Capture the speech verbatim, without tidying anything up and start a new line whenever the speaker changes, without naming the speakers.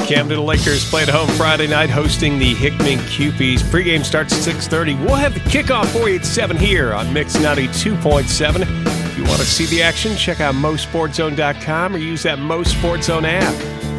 Camden Lakers play at home Friday night hosting the Hickman Cupies. Pregame starts at six thirty. We'll have the kickoff for you at seven here on Mix ninety-two point seven. If you want to see the action, check out Mo Sports Zone dot com or use that Mo Sports Zone app.